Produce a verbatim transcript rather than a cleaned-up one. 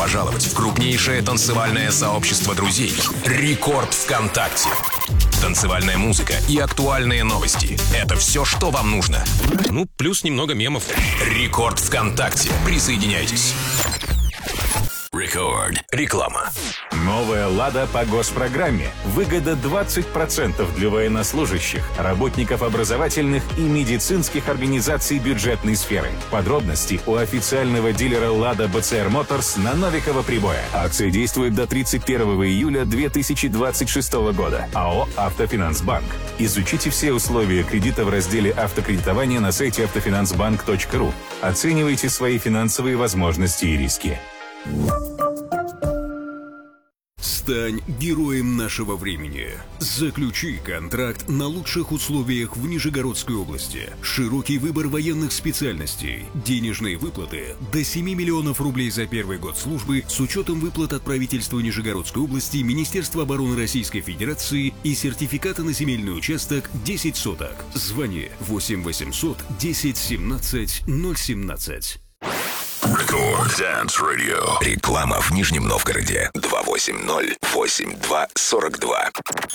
пожаловать в крупнейшее танцевальное сообщество друзей «Рекорд ВКонтакте». Танцевальная музыка и актуальные новости – это все, что вам нужно. Ну, плюс немного мемов. «Рекорд ВКонтакте». Присоединяйтесь. Рекорд. Реклама. Новая «Лада» по госпрограмме. Выгода двадцать процентов для военнослужащих, работников образовательных и медицинских организаций бюджетной сферы. Подробности у официального дилера «Лада» би си ар Motors на Новикова Прибоя. Акция действует до тридцать первого июля две тысячи двадцать шестого года. АО «Автофинансбанк». Изучите все условия кредита в разделе «Автокредитование» на сайте автофинансбанк точка ру. Оценивайте свои финансовые возможности и риски. Стань героем нашего времени. Заключи контракт на лучших условиях в Нижегородской области. Широкий выбор военных специальностей. Денежные выплаты до семи миллионов рублей за первый год службы с учетом выплат от правительства Нижегородской области, Министерства обороны Российской Федерации и сертификата на земельный участок десять соток. Звони восемь восемьсот десять семнадцать ноль семнадцать. Рекорд Dance Radio. Реклама в Нижнем Новгороде. два восемь ноль восемь два сорок два.